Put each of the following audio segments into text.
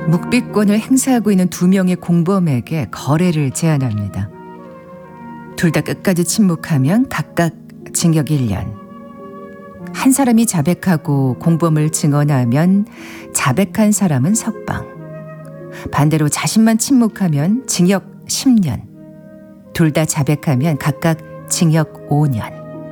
묵비권을 행사하고 있는 두 명의 공범에게 거래를 제안합니다. 둘 다 끝까지 침묵하면 각각 징역 1년. 한 사람이 자백하고 공범을 증언하면 자백한 사람은 석방. 반대로 자신만 침묵하면 징역 10년. 둘 다 자백하면 각각 징역 5년.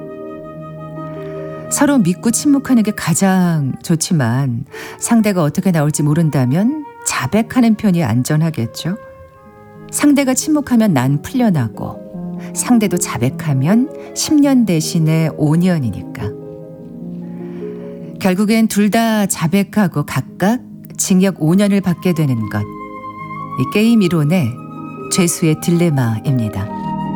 서로 믿고 침묵하는 게 가장 좋지만 상대가 어떻게 나올지 모른다면 자백하는 편이 안전하겠죠. 상대가 침묵하면 난 풀려나고 상대도 자백하면 10년 대신에 5년이니까. 결국엔 둘 다 자백하고 각각 징역 5년을 받게 되는 것. 이 게임 이론의 죄수의 딜레마입니다.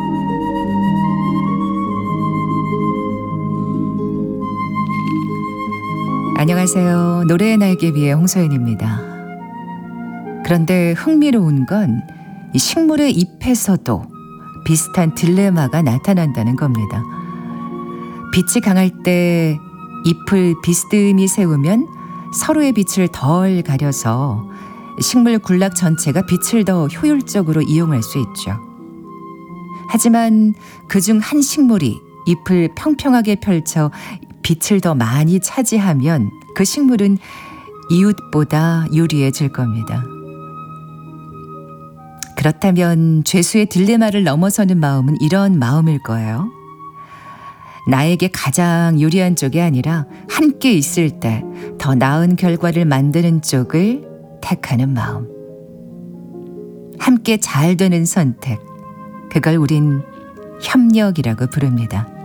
안녕하세요. 노래의 날개 위의 홍서연입니다. 그런데 흥미로운 건 이 식물의 잎에서도 비슷한 딜레마가 나타난다는 겁니다. 빛이 강할 때 잎을 비스듬히 세우면 서로의 빛을 덜 가려서 식물 군락 전체가 빛을 더 효율적으로 이용할 수 있죠. 하지만 그중 한 식물이 잎을 평평하게 펼쳐 빛을 더 많이 차지하면 그 식물은 이웃보다 유리해질 겁니다. 그렇다면 죄수의 딜레마를 넘어서는 마음은 이런 마음일 거예요. 나에게 가장 유리한 쪽이 아니라 함께 있을 때 더 나은 결과를 만드는 쪽을 택하는 마음. 함께 잘 되는 선택. 그걸 우린 협력이라고 부릅니다.